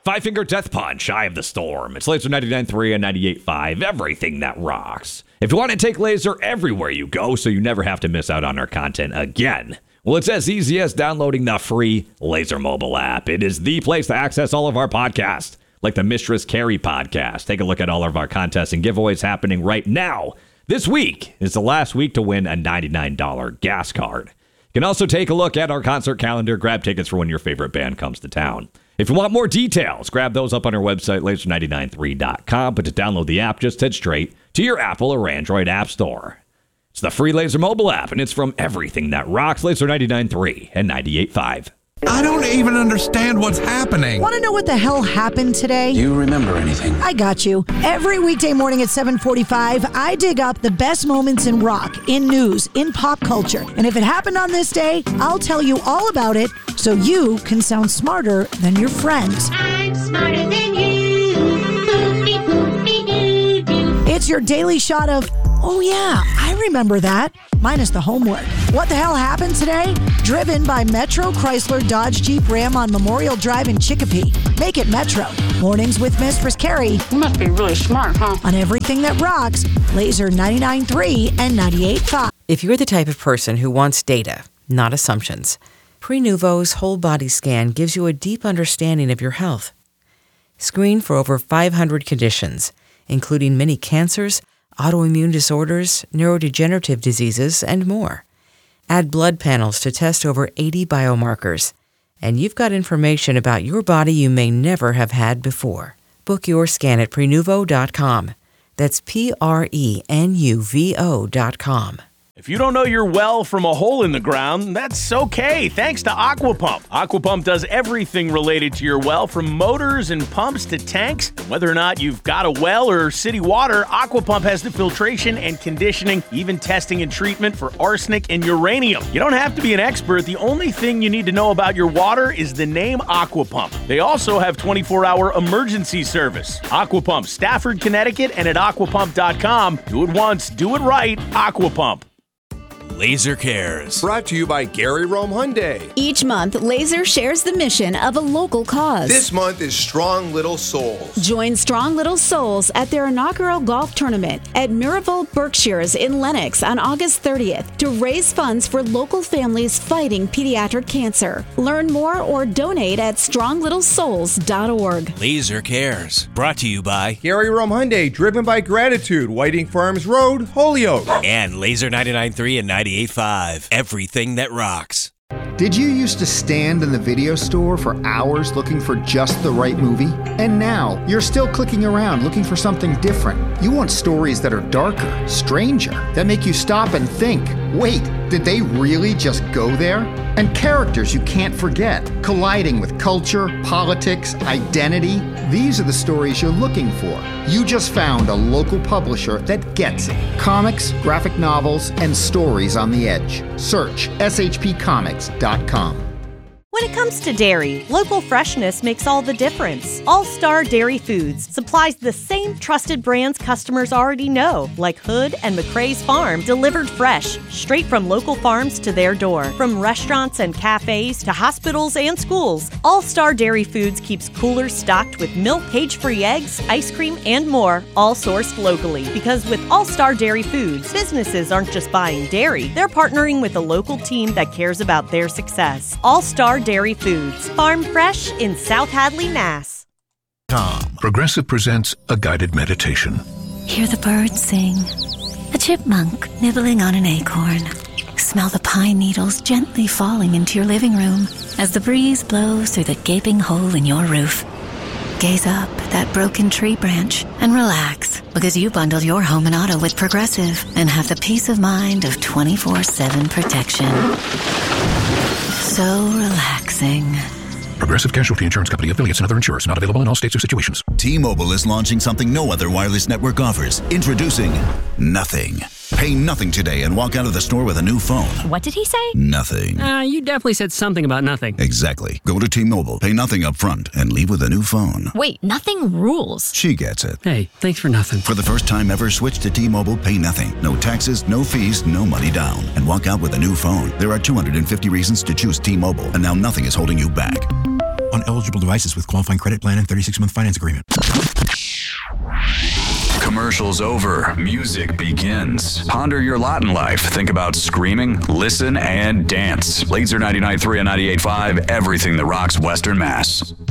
Five Finger Death Punch, Eye of the Storm. It's Laser 99.3 and 98.5, everything that rocks. If you want to take Laser everywhere you go so you never have to miss out on our content again, well, it's as easy as downloading the free Laser mobile app. It is the place to access all of our podcasts, like the Mistress Carrie podcast. Take a look at all of our contests and giveaways happening right now. This week is the last week to win a $99 gas card. You can also take a look at our concert calendar, grab tickets for when your favorite band comes to town. If you want more details, grab those up on our website, laser993.com. But to download the app, just head straight to your Apple or Android app store. It's the free Laser mobile app, and it's from everything that rocks, Laser 99.3 and 98.5. I don't even understand what's happening. Want to know what the hell happened today? Do you remember anything? I got you. Every weekday morning at 7:45, I dig up the best moments in rock, in news, in pop culture. And if it happened on this day, I'll tell you all about it so you can sound smarter than your friends. I'm smarter than you. It's your daily shot of, oh yeah, I remember that, minus the homework. What the hell happened today? Driven by Metro Chrysler Dodge Jeep Ram on Memorial Drive in Chicopee. Make it Metro. Mornings with Mistress Carrie. You must be really smart, huh? On everything that rocks, Laser 99.3 and 98.5. If you're the type of person who wants data, not assumptions, Prenuvo's whole body scan gives you a deep understanding of your health. Screen for over 500 conditions, including many cancers, autoimmune disorders, neurodegenerative diseases, and more. Add blood panels to test over 80 biomarkers, and you've got information about your body you may never have had before. Book your scan at Prenuvo.com. That's Prenuvo.com. If you don't know your well from a hole in the ground, that's okay, thanks to Aquapump. Aquapump does everything related to your well, from motors and pumps to tanks. And whether or not you've got a well or city water, Aquapump has the filtration and conditioning, even testing and treatment for arsenic and uranium. You don't have to be an expert. The only thing you need to know about your water is the name Aquapump. They also have 24-hour emergency service. Aquapump, Stafford, Connecticut, and at aquapump.com. Do it once, do it right, Aquapump. Laser Cares. Brought to you by Gary Rome Hyundai. Each month, Laser shares the mission of a local cause. This month is Strong Little Souls. Join Strong Little Souls at their inaugural golf tournament at Miraval Berkshires in Lenox on August 30th to raise funds for local families fighting pediatric cancer. Learn more or donate at stronglittlesouls.org. Laser Cares. Brought to you by Gary Rome Hyundai, driven by gratitude, Whiting Farms Road, Holyoke. And Laser 99.3 and 98.5. Everything that rocks. Did you used to stand in the video store for hours looking for just the right movie? And now, you're still clicking around looking for something different. You want stories that are darker, stranger, that make you stop and think, wait, did they really just go there? And characters you can't forget, colliding with culture, politics, identity. These are the stories you're looking for. You just found a local publisher that gets it. Comics, graphic novels, and stories on the edge. Search shpcomics.com. When it comes to dairy, local freshness makes all the difference. All-Star Dairy Foods supplies the same trusted brands customers already know, like Hood and McRae's Farm, delivered fresh, straight from local farms to their door. From restaurants and cafes to hospitals and schools, All-Star Dairy Foods keeps coolers stocked with milk, cage-free eggs, ice cream, and more, all sourced locally. Because with All-Star Dairy Foods, businesses aren't just buying dairy, they're partnering with a local team that cares about their success. All-Star Dairy Foods, farm fresh in South Hadley, Mass. Progressive presents a guided meditation. Hear the birds sing, a chipmunk nibbling on an acorn. Smell the pine needles gently falling into your living room as the breeze blows through the gaping hole in your roof. Gaze up at that broken tree branch and relax, because you bundled your home and auto with Progressive and have the peace of mind of 24/7 protection. So relaxing. Progressive Casualty Insurance Company, affiliates, and other insurers. Not available in all states or situations. T-Mobile is launching something no other wireless network offers. Introducing Nothing. Pay nothing today and walk out of the store with a new phone. What did he say? Nothing. You definitely said something about nothing. Exactly. Go to T-Mobile, pay nothing up front, and leave with a new phone. Wait, nothing rules. She gets it. Hey, thanks for nothing. For the first time ever, switch to T-Mobile, pay nothing. No taxes, no fees, no money down. And walk out with a new phone. There are 250 reasons to choose T-Mobile, and now nothing is holding you back. On on eligible devices with qualifying credit plan and 36-month finance agreement. Commercials over. Music begins. Ponder your lot in life. Think about screaming, listen, and dance. Laser 99.3 and 98.5, everything that rocks Western Mass.